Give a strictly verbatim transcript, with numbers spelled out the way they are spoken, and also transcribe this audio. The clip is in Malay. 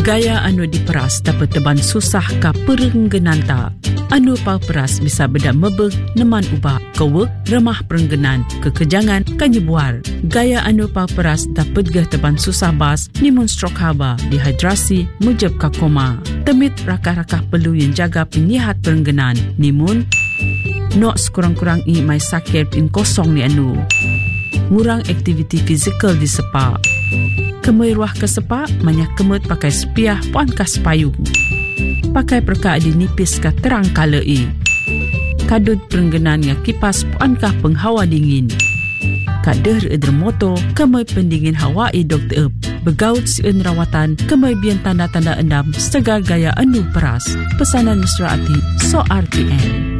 Gaya anu diperas dapat teban susah ka perenggenan ta. Anu pau peras bisa beda mebeg neman ubah kewek remah perenggenan kekejangan kanyebuar. Gaya anu pau peras dapat gah teban susah bas nimun stroke haba, dehidrasi, mujab ka koma. Temit rakah-rakah perlu yang jaga penyihat perenggenan nimun nok sekurang-kurang i mai sakit in kosong ni anu. Ngurang aktiviti fizikal di sepa. Kemui ruah ke sepa, banyak kemut pakai sepiah puan kas payung. Pakai perka di nipis ka terang kala i. Kadut perenggenan yang kipas puan kah penghawa dingin. Kader edermoto, kemui pendingin hawa i dokter ep. Begaut siun rawatan, kemui bian tanda-tanda endam segar gaya anu peras. Pesanan Mesra Ati, So R T N.